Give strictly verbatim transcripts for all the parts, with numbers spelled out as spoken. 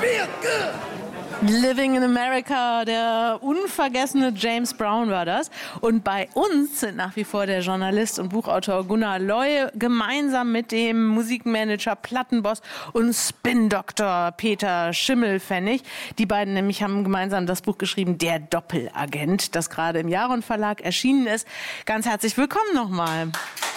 feel good. Living in America, der unvergessene James Brown war das. Und bei uns sind nach wie vor der Journalist und Buchautor Gunnar Loy gemeinsam mit dem Musikmanager, Plattenboss und Spin-Doktor Peter Schimmelpfennig. Die beiden nämlich haben gemeinsam das Buch geschrieben, Der Doppelagent, das gerade im Jaron Verlag erschienen ist. Ganz herzlich willkommen nochmal.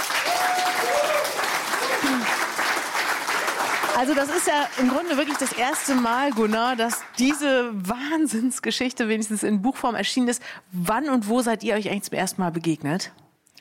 Also das ist ja im Grunde wirklich das erste Mal, Gunnar, dass diese Wahnsinnsgeschichte wenigstens in Buchform erschienen ist. Wann und wo seid ihr euch eigentlich zum ersten Mal begegnet?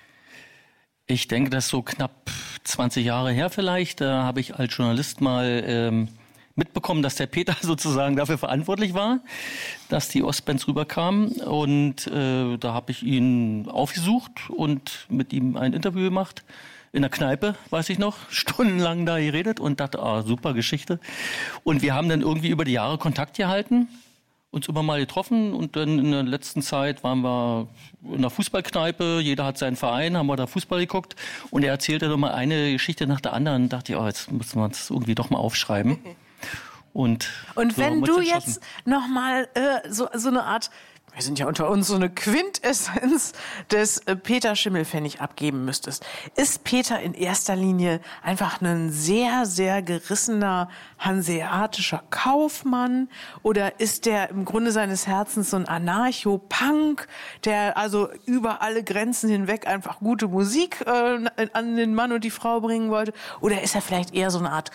Ich denke, das ist so knapp zwanzig Jahre her vielleicht. Da habe ich als Journalist mal ähm, mitbekommen, dass der Peter sozusagen dafür verantwortlich war, dass die Ostbands rüberkamen. Und äh, da habe ich ihn aufgesucht und mit ihm ein Interview gemacht. In der Kneipe, weiß ich noch, stundenlang da geredet und dachte, ah, super Geschichte. Und wir haben dann irgendwie über die Jahre Kontakt gehalten, uns immer mal getroffen und dann in der letzten Zeit waren wir in der Fußballkneipe, jeder hat seinen Verein, haben wir da Fußball geguckt und er erzählte dann mal eine Geschichte nach der anderen und dachte ich, oh, jetzt müssen wir uns irgendwie doch mal aufschreiben. Und, und so wenn du jetzt noch mal äh, so, so eine Art, wir sind ja unter uns, so eine Quintessenz des äh, Peter Schimmelpfennig abgeben müsstest. Ist Peter in erster Linie einfach ein sehr, sehr gerissener hanseatischer Kaufmann? Oder ist der im Grunde seines Herzens so ein Anarcho-Punk, der also über alle Grenzen hinweg einfach gute Musik äh, an den Mann und die Frau bringen wollte? Oder ist er vielleicht eher so eine Art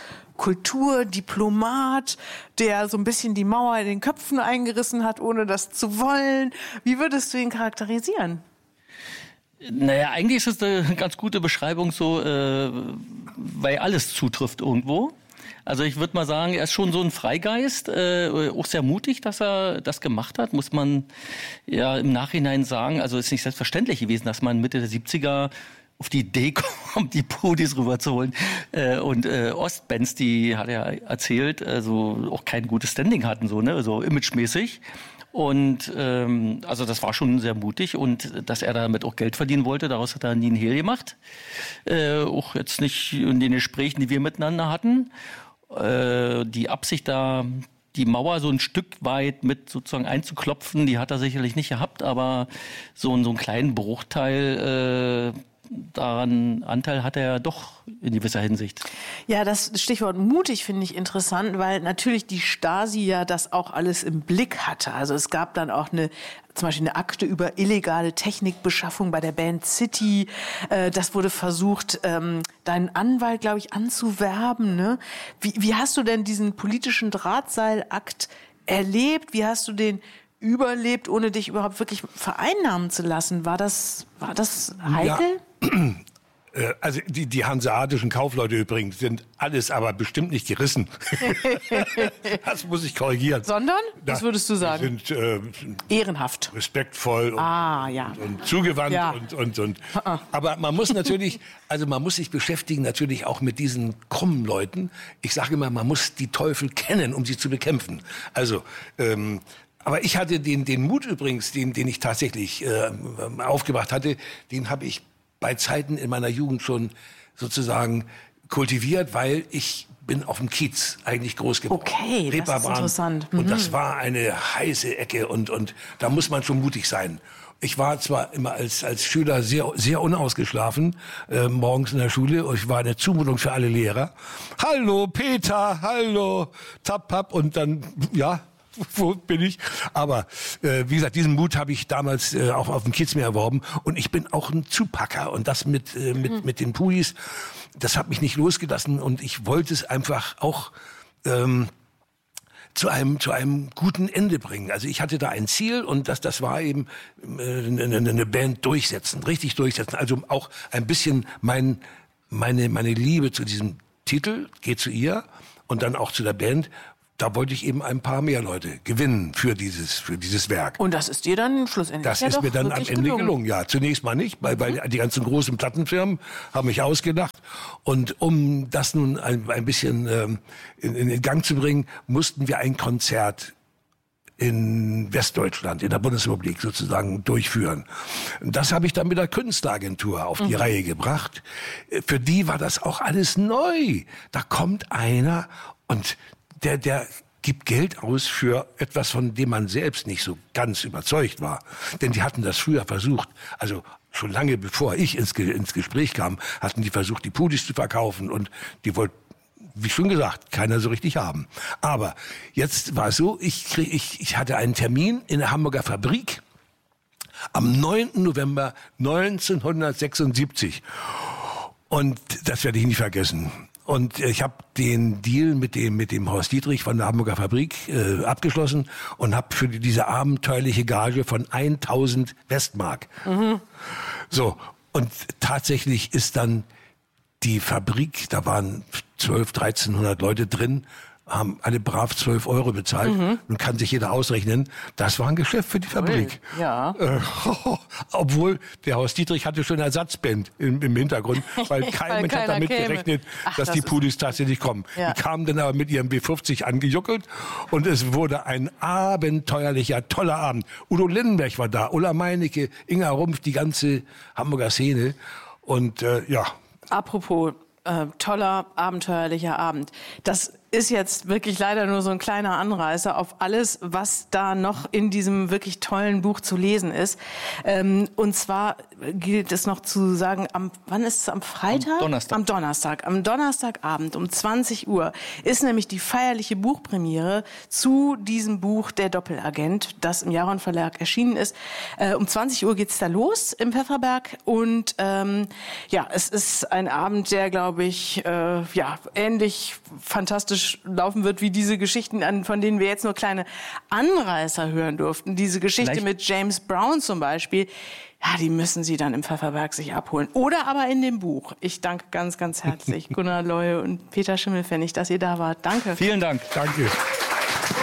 Kulturdiplomat, der so ein bisschen die Mauer in den Köpfen eingerissen hat, ohne das zu wollen? Wie würdest du ihn charakterisieren? Naja, eigentlich ist es eine ganz gute Beschreibung so, äh, weil alles zutrifft irgendwo. Also ich würde mal sagen, er ist schon so ein Freigeist, äh, auch sehr mutig, dass er das gemacht hat, muss man ja im Nachhinein sagen. Also es ist nicht selbstverständlich gewesen, dass man Mitte der siebziger auf die Idee kommt, die Pudis rüberzuholen. Äh, und äh, Ostbands, die hat er erzählt, also auch kein gutes Standing hatten, so, ne, so imagemäßig. Und ähm, also das war schon sehr mutig und dass er damit auch Geld verdienen wollte, daraus hat er nie einen Hehl gemacht. Äh, auch jetzt nicht in den Gesprächen, die wir miteinander hatten. Äh, die Absicht da, die Mauer so ein Stück weit mit sozusagen einzuklopfen, die hat er sicherlich nicht gehabt, aber so, so einen kleinen Bruchteil äh, daran Anteil hat er doch in gewisser Hinsicht. Ja, das Stichwort mutig finde ich interessant, weil natürlich die Stasi ja das auch alles im Blick hatte. Also es gab dann auch eine, zum Beispiel eine Akte über illegale Technikbeschaffung bei der Band City. Das wurde versucht, deinen Anwalt, glaube ich, anzuwerben. Ne? Wie, wie hast du denn diesen politischen Drahtseilakt erlebt? Wie hast du den überlebt, ohne dich überhaupt wirklich vereinnahmen zu lassen? War das, war das heikel? Ja. Also die, die hanseatischen Kaufleute übrigens sind alles aber bestimmt nicht gerissen. Das muss ich korrigieren. Sondern? Was würdest du sagen? Sind äh, ehrenhaft. Respektvoll und, ah, ja. und, und zugewandt. Ja. Und, und, und. Aber man muss natürlich, also man muss sich beschäftigen natürlich auch mit diesen krummen Leuten. Ich sage immer, man muss die Teufel kennen, um sie zu bekämpfen. Also ähm, aber ich hatte den, den Mut übrigens, den, den ich tatsächlich äh, aufgebracht hatte, den habe ich bei Zeiten in meiner Jugend schon sozusagen kultiviert, weil ich bin auf dem Kiez eigentlich groß geworden. Okay, das ist interessant. Mhm. Und das war eine heiße Ecke und, und da muss man schon mutig sein. Ich war zwar immer als, als Schüler sehr, sehr unausgeschlafen, äh, morgens in der Schule. Ich war eine Zumutung für alle Lehrer. Hallo Peter, hallo, tap, tap und dann, ja, wo bin ich? Aber äh, wie gesagt, diesen Mut habe ich damals äh, auch auf dem Kiez mir erworben. Und ich bin auch ein Zupacker. Und das mit, äh, mit, mhm. mit den Pudis, das hat mich nicht losgelassen. Und ich wollte es einfach auch ähm, zu einem zu einem guten Ende bringen. Also ich hatte da ein Ziel und das das war eben äh, eine, eine Band durchsetzen, richtig durchsetzen. Also auch ein bisschen mein meine meine Liebe zu diesem Titel, Geh zu ihr und dann auch zu der Band. Da wollte ich eben ein paar mehr Leute gewinnen für dieses, für dieses Werk. Und das ist dir dann schlussendlich Das ja ist doch mir dann am Ende gelungen. gelungen. Ja, zunächst mal nicht, weil, weil die ganzen großen Plattenfirmen haben mich ausgedacht. Und um das nun ein, ein bisschen ähm, in, in Gang zu bringen, mussten wir ein Konzert in Westdeutschland, in der Bundesrepublik sozusagen durchführen. Das habe ich dann mit der Künstleragentur auf die mhm. Reihe gebracht. Für die war das auch alles neu. Da kommt einer und Der, der gibt Geld aus für etwas, von dem man selbst nicht so ganz überzeugt war. Denn die hatten das früher versucht, also schon lange bevor ich ins, ins Gespräch kam, hatten die versucht, die Pudis zu verkaufen und die wollten, wie schon gesagt, keiner so richtig haben. Aber jetzt war es so, ich, krieg, ich, ich hatte einen Termin in der Hamburger Fabrik am neunten November neunzehnhundertsechsundsiebzig. Und das werde ich nie vergessen. Und ich habe den Deal mit dem mit dem Horst Dietrich von der Hamburger Fabrik äh, abgeschlossen und habe für diese abenteuerliche Gage von tausend Westmark. Mhm. So, und tatsächlich ist dann die Fabrik, da waren zwölf, dreizehnhundert Leute drin, haben alle brav zwölf Euro bezahlt. Mhm. Nun kann sich jeder ausrechnen, das war ein Geschäft für die Fabrik. Ja. Äh, obwohl der Horst Dietrich hatte schon Ersatzband im, im Hintergrund, weil kein weil Mensch hat damit käme. gerechnet, Ach, dass das die Pudis tatsächlich kommen. Ja. Die kamen dann aber mit ihrem B fünfzig angejuckelt und es wurde ein abenteuerlicher, toller Abend. Udo Lindenberg war da, Ulla Meinecke, Inga Rumpf, die ganze Hamburger Szene und äh, ja. Apropos äh, toller, abenteuerlicher Abend. Das ist jetzt wirklich leider nur so ein kleiner Anreißer auf alles, was da noch in diesem wirklich tollen Buch zu lesen ist. Ähm, und zwar gilt es noch zu sagen, am, wann ist es? Am Freitag? Am Donnerstag. Am Donnerstag. Am Donnerstagabend um zwanzig Uhr ist nämlich die feierliche Buchpremiere zu diesem Buch Der Doppelagent, das im Jaron Verlag erschienen ist. Äh, um zwanzig Uhr geht's da los im Pfefferberg und ähm, ja, es ist ein Abend, der, glaube ich, äh, ja, ähnlich fantastisch laufen wird wie diese Geschichten, von denen wir jetzt nur kleine Anreißer hören durften. Diese Geschichte Vielleicht. mit James Brown zum Beispiel, ja, die müssen Sie dann im Pfefferberg sich abholen. Oder aber in dem Buch. Ich danke ganz, ganz herzlich Gunnar Loye und Peter Schimmelpfennig, dass ihr da wart. Danke. Vielen Dank. Danke.